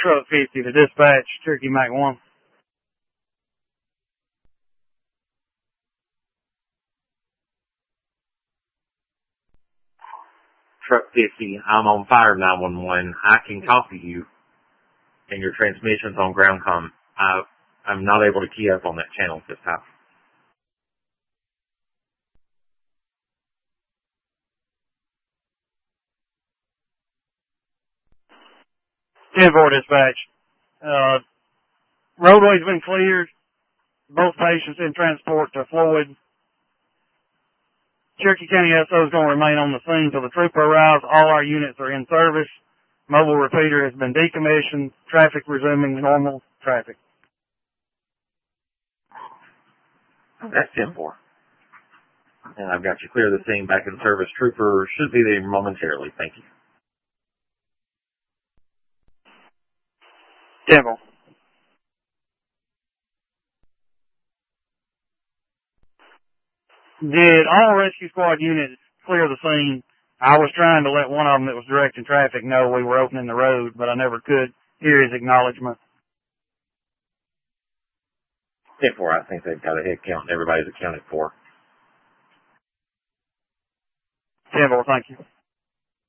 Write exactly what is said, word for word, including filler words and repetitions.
Truck fifty to dispatch Cherokee Mac one. Truck fifty, I'm on fire nine one one. I can copy you, and your transmission's on ground comm. I, I'm not able to key up on that channel at this time. ten four dispatch. Uh, roadway's been cleared. Both patients in transport to Floyd. Cherokee County S O is going to remain on the scene until the trooper arrives. All our units are in service. Mobile repeater has been decommissioned. Traffic resuming normal traffic. That's ten four. And I've got you clear the scene, back in service. Trooper should be there momentarily. Thank you. ten four. Did all rescue squad units clear the scene? I was trying to let one of them that was directing traffic know we were opening the road, but I never could hear his acknowledgement. ten four, I think they've got a head count and everybody's accounted for. ten four, thank you.